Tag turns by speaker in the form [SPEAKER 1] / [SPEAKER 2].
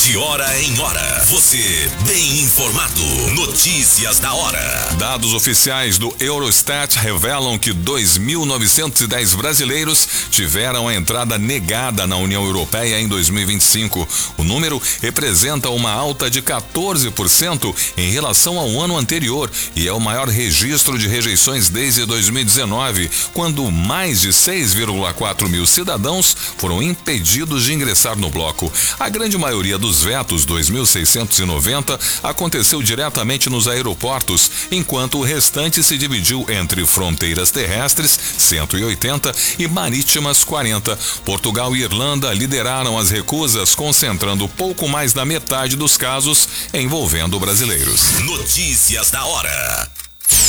[SPEAKER 1] De hora em hora, você bem informado. Notícias da hora.
[SPEAKER 2] Dados oficiais do Eurostat revelam que 2.910 brasileiros tiveram a entrada negada na União Europeia em 2025. O número representa uma alta de 14% em relação ao ano anterior e é o maior registro de rejeições desde 2019, quando mais de 6,4 mil cidadãos foram impedidos de ingressar no bloco. A grande maioria dos vetos, 2.690, aconteceu diretamente nos aeroportos, enquanto o restante se dividiu entre fronteiras terrestres, 180, e marítimas, 40. Portugal e Irlanda lideraram as recusas, concentrando pouco mais da metade dos casos envolvendo brasileiros.
[SPEAKER 1] Notícias da hora.